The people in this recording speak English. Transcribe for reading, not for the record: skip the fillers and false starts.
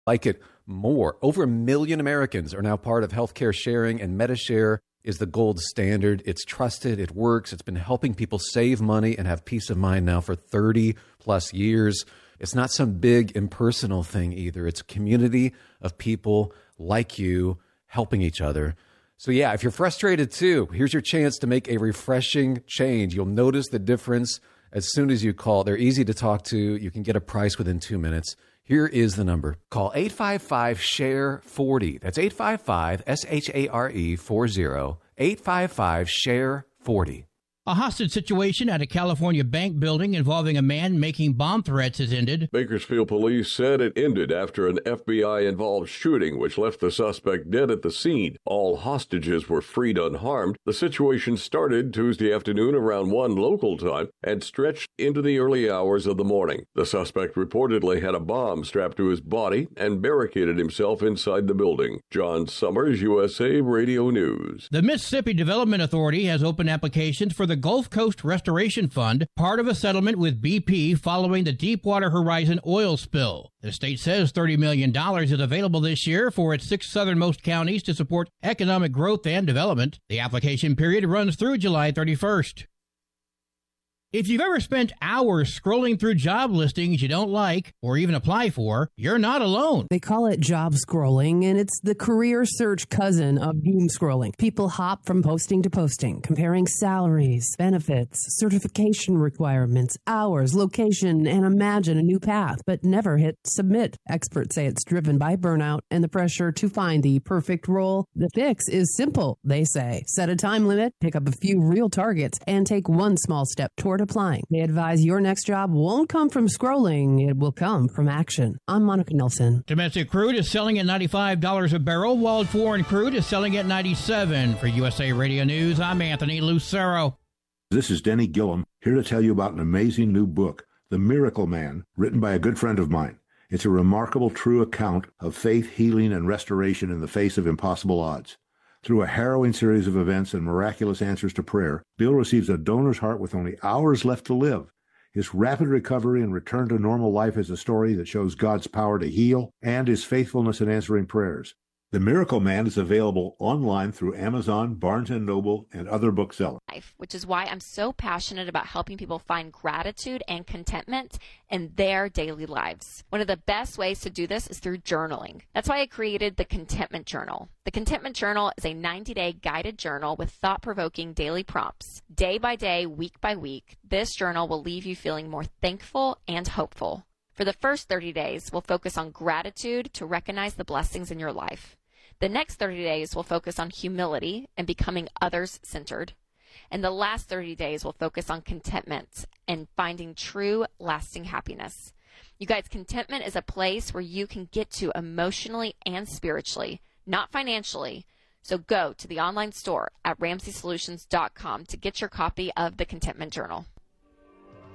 like it more. Over 1 million Americans are now part of healthcare sharing, and MediShare is the gold standard. It's trusted, it works, it's been helping people save money and have peace of mind now for 30 plus years. It's not some big impersonal thing either. It's a community of people like you helping each other. So yeah, if you're frustrated too, here's your chance to make a refreshing change. You'll notice the difference as soon as you call. They're easy to talk to. You can get a price within 2 minutes. Here is the number. Call 855-SHARE-40. That's 855-SHARE-40. 855-SHARE-40. A hostage situation at a California bank building involving a man making bomb threats has ended. Bakersfield police said it ended after an FBI-involved shooting, which left the suspect dead at the scene. All hostages were freed unharmed. The situation started Tuesday afternoon around 1 local time and stretched into the early hours of the morning. The suspect reportedly had a bomb strapped to his body and barricaded himself inside the building. John Summers, USA Radio News. The Mississippi Development Authority has opened applications for the Gulf Coast Restoration Fund, part of a settlement with BP following the Deepwater Horizon oil spill. The state says $30 million is available this year for its 6 southernmost counties to support economic growth and development. The application period runs through July 31st. If you've ever spent hours scrolling through job listings you don't like or even apply for, you're not alone. They call it job scrolling, and it's the career search cousin of doom scrolling. People hop from posting to posting, comparing salaries, benefits, certification requirements, hours, location, and imagine a new path, but never hit submit. Experts say it's driven by burnout and the pressure to find the perfect role. The fix is simple, they say. Set a time limit, pick up a few real targets, and take one small step toward applying. They advise your next job won't come from scrolling, it will come from action. I'm Monica Nelson. Domestic crude is selling at $95 a barrel, while foreign crude is selling at $97. For USA Radio News, I'm Anthony Lucero. This is Denny Gillum, here to tell you about an amazing new book, The Miracle Man, written by a good friend of mine. It's a remarkable true account of faith, healing, and restoration in the face of impossible odds. Through a harrowing series of events and miraculous answers to prayer, Bill receives a donor's heart with only hours left to live. His rapid recovery and return to normal life is a story that shows God's power to heal and his faithfulness in answering prayers. The Miracle Man is available online through Amazon, Barnes & Noble, and other booksellers. Which is why I'm so passionate about helping people find gratitude and contentment in their daily lives. One of the best ways to do this is through journaling. That's why I created the Contentment Journal. The Contentment Journal is a 90-day guided journal with thought-provoking daily prompts. Day by day, week by week, this journal will leave you feeling more thankful and hopeful. For the first 30 days, we'll focus on gratitude to recognize the blessings in your life. The next 30 days will focus on humility and becoming others-centered. And the last 30 days will focus on contentment and finding true, lasting happiness. You guys, contentment is a place where you can get to emotionally and spiritually, not financially. So go to the online store at RamseySolutions.com to get your copy of the Contentment Journal.